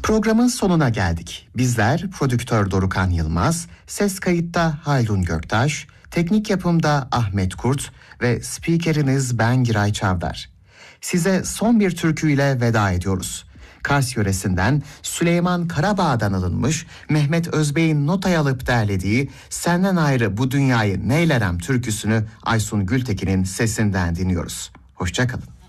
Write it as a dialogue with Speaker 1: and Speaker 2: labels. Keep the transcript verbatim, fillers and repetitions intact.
Speaker 1: Programın sonuna geldik. Bizler prodüktör Dorukan Yılmaz, ses kayıtta Hayrun Göktaş, teknik yapımda Ahmet Kurt ve spikeriniz ben Giray Çavdar. Size son bir türküyle veda ediyoruz. Kars yöresinden Süleyman Karabağ'dan alınmış Mehmet Özbey'in notaya alıp derlediği Senden Ayrı Bu Dünyayı Neylerem türküsünü Aysun Gültekin'in sesinden dinliyoruz. Hoşça kalın.